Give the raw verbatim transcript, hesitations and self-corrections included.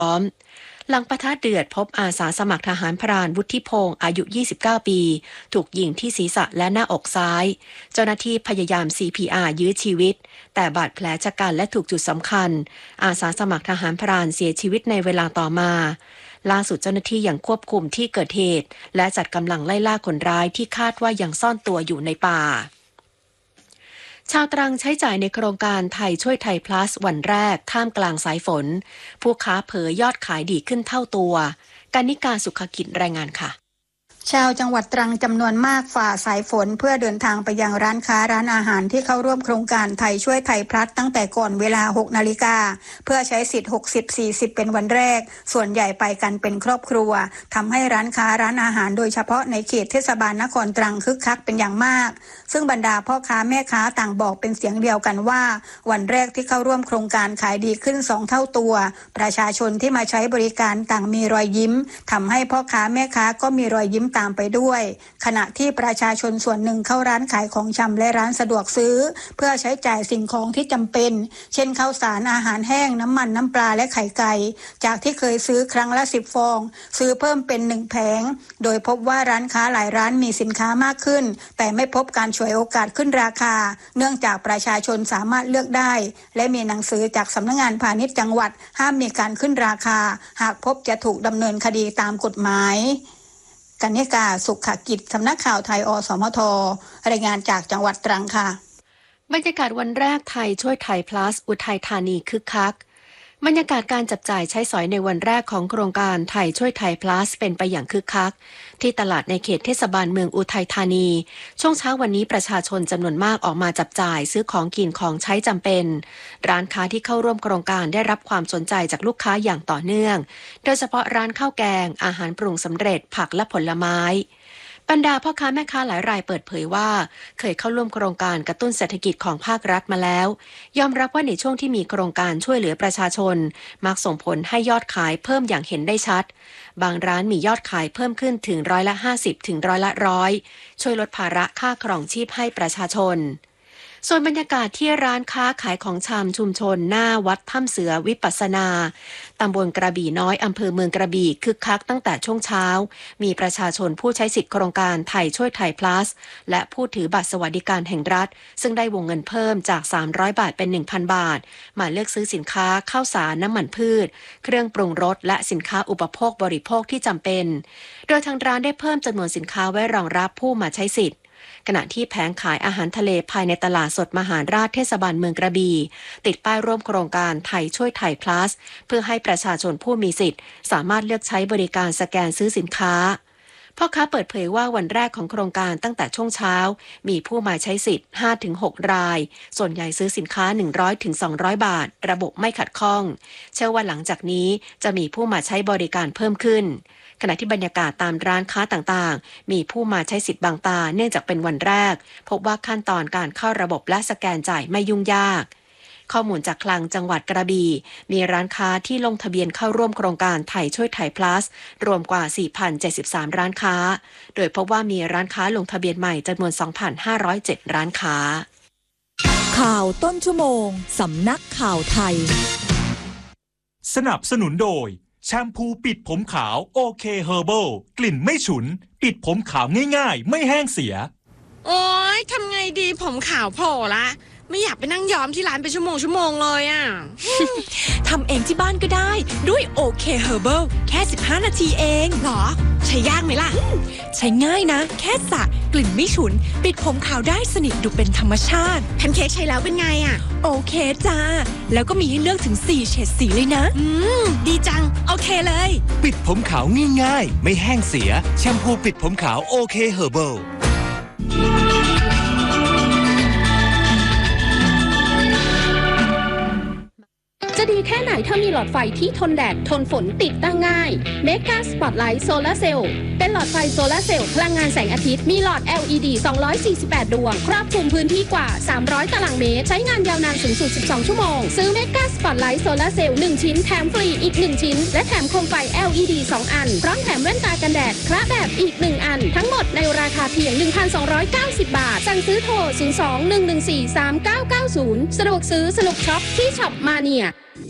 ล้อมหลังปะทะเดือดพบอาสาสมัครทหารพรานวุฒิพงศ์อายุ ยี่สิบเก้า ปีถูกยิงที่ศีรษะและหน้าอกซ้ายเจ้าหน้าที่พยายาม ซี พี อาร์ ยื้อชีวิตแต่บาดแผลชะกันและถูกจุดสำคัญอาสาสมัครทหารพรานเสียชีวิตในเวลาต่อมาล่าสุดเจ้าหน้าที่ยังควบคุมที่เกิดเหตุและจัดกำลังไล่ล่าคนร้ายที่คาดว่ายังซ่อนตัวอยู่ในป่าชาวตรังใช้จ่ายในโครงการไทยช่วยไทย plus วันแรกท่ามกลางสายฝนผู้ค้าเผยยอดขายดีขึ้นเท่าตัวกนิกาสุขกิจรายงานค่ะชาวจังหวัดตรังจำนวนมากฝ่าสายฝนเพื่อเดินทางไปยังร้านค้าร้านอาหารที่เข้าร่วมโครงการไทยช่วยไทยพลัสตั้งแต่ก่อนเวลา หกนาฬิกาเพื่อใช้สิทธิ์ หกสิบ สี่สิบ เป็นวันแรกส่วนใหญ่ไปกันเป็นครอบครัวทำให้ร้านค้าร้านอาหารโดยเฉพาะในเขตเทศบาลนครตรังคึกคักเป็นอย่างมากซึ่งบรรดาพ่อค้าแม่ค้าต่างบอกเป็นเสียงเดียวกันว่าวันแรกที่เข้าร่วมโครงการขายดีขึ้นสองเท่าตัวประชาชนที่มาใช้บริการต่างมีรอยยิ้มทำให้พ่อค้าแม่ค้าก็มีรอยยิ้มตามไปด้วยขณะที่ประชาชนส่วนหนึ่งเข้าร้านขายของชำและร้านสะดวกซื้อเพื่อใช้จ่ายสิ่งของที่จำเป็นเช่นข้าวสารอาหารแห้งน้ำมันน้ำปลาและไข่ไก่จากที่เคยซื้อครั้งละสิบฟองซื้อเพิ่มเป็นหนึ่งแผงโดยพบว่าร้านค้าหลายร้านมีสินค้ามากขึ้นแต่ไม่พบการฉวยโอกาสขึ้นราคาเนื่องจากประชาชนสามารถเลือกได้และมีหนังสือจากสำนักงานพาณิชย์จังหวัดห้ามมีการขึ้นราคาหากพบจะถูกดำเนินคดีตามกฎหมายกนิกาสุขกิจสำนักข่าวไทยอสมทรายงานจากจังหวัดตรังค่ะบรรยากาศวันแรกไทยช่วยไทย plus อุทัยธานีคึกคักบรรยากาศการจับจ่ายใช้สอยในวันแรกของโครงการไทยช่วยไทย plus เป็นไปอย่างคึกคักที่ตลาดในเขตเทศบาลเมืองอุทัยธานีช่วงเช้าวันนี้ประชาชนจำนวนมากออกมาจับจ่ายซื้อของกินของใช้จำเป็นร้านค้าที่เข้าร่วมโครงการได้รับความสนใจจากลูกค้าอย่างต่อเนื่องโดยเฉพาะร้านข้าวแกงอาหารปรุงสำเร็จผักและผลไม้บรรดาพ่อค้าแม่ค้าหลายรายเปิดเผยว่าเคยเข้าร่วมโครงการกระตุ้นเศรษฐกิจของภาครัฐมาแล้วยอมรับว่าในช่วงที่มีโครงการช่วยเหลือประชาชนมักส่งผลให้ยอดขายเพิ่มอย่างเห็นได้ชัดบางร้านมียอดขายเพิ่มขึ้นถึงร้อยละห้าสิบถึงร้อยละร้อยช่วยลดภาระค่าครองชีพให้ประชาชนส่วนบรรยากาศที่ร้านค้าขายของชำชุมชนหน้าวัดถ้ำเสือวิปัสสนาตำบลกระบี่น้อยอำเภอเมืองกระบี่คึกคักตั้งแต่ช่วงเช้ามีประชาชนผู้ใช้สิทธิโครงการไทยช่วยไทย plus และผู้ถือบัตรสวัสดิการแห่งรัฐซึ่งได้วงเงินเพิ่มจากสามร้อยบาทเป็น หนึ่งพัน บาทมาเลือกซื้อสินค้าข้าวสารน้ำมันพืชเครื่องปรุงรสและสินค้าอุปโภคบริโภคที่จำเป็นโดยทางร้านได้เพิ่มจำนวนสินค้าไว้รองรับผู้มาใช้สิทธิ์ขณะที่แผงขายอาหารทะเลภายในตลาดสดมหาราชเทศบาลเมืองกระบี่ติดป้ายร่วมโครงการไทยช่วยไทย plus เพื่อให้ประชาชนผู้มีสิทธิ์สามารถเลือกใช้บริการสแกนซื้อสินค้าพ่อค้าเปิดเผยว่าวันแรกของโครงการตั้งแต่ช่วงเช้ามีผู้มาใช้สิทธิ์ ห้าถึงหก รายส่วนใหญ่ซื้อสินค้า หนึ่งร้อยถึงสองร้อย บาทระบบไม่ขัดข้องเชื่อว่าหลังจากนี้จะมีผู้มาใช้บริการเพิ่มขึ้นขณะที่บรรยากาศตามร้านค้าต่างๆมีผู้มาใช้สิทธิ์บางตาเนื่องจากเป็นวันแรกพบว่าขั้นตอนการเข้าระบบและสแกนจ่ายไม่ยุ่งยากข้อมูลจากคลังจังหวัดกระบี่มีร้านค้าที่ลงทะเบียนเข้าร่วมโครงการไทยช่วยไทย plus รวมกว่า สี่พันเจ็ดสิบสาม ร้านค้าโดยพบว่ามีร้านค้าลงทะเบียนใหม่จำนวน สองพันห้าร้อยเจ็ด ร้านค้าข่าวต้นชั่วโมงสำนักข่าวไทยสนับสนุนโดยแชมพูปิดผมขาวโอเคเฮอร์เบิลกลิ่นไม่ฉุนปิดผมขาวง่ายๆไม่แห้งเสียโอ๊ยทำไงดีผมขาวโผล่ละไม่อยากไปนั่งย้อมที่ร้านเป็นชั่วโมงชั่วโมงเลยอ่ะทำเองที่บ้านก็ได้ด้วยโอเคเฮอร์เบิลแค่สิบห้านาทีเองหรอใช้ยากไหมล่ะใช้ง่ายนะแค่สระกลิ่นไม่ฉุนปิดผมขาวได้สนิทดูเป็นธรรมชาติแพนเค้กใช้แล้วเป็นไงอ่ะโอเคจ้าแล้วก็มีให้เลือกถึงสี่เฉดสีเลยนะอืมดีจังโอเคเลยปิดผมขาวง่ายๆไม่แห้งเสียแชมพูปิดผมขาวโอเคเฮอร์เบิลจะดีแค่ไหนถ้ามีหลอดไฟที่ทนแดดทนฝนติดตั้งง่าย Mega Spotlight Solar Cell เป็นหลอดไฟโซลาร์เซลล์พลังงานแสงอาทิตย์มีหลอด แอล อี ดี สองร้อยสี่สิบแปด ดวงครอบคลุมพื้นที่กว่าสามร้อยตารางเมตรใช้งานยาวนานสูงสุดสิบสองชั่วโมงซื้อ Mega Spotlight Solar Cell หนึ่งชิ้นแถมฟรีอีกหนึ่งชิ้นและแถมโคมไฟ แอล อี ดี สอง อันพร้อมแถมแว่นตากันแดดคละแบบอีกหนึ่งอันทั้งหมดในราคาเพียง หนึ่งพันสองร้อยเก้าสิบ บาทสั่งซื้อโทรศูนย์ สอง หนึ่ง หนึ่ง สี่ สาม เก้า เก้า ศูนย์สะดวกซื้อสนุกช็อปที่ช็อปมาเนีย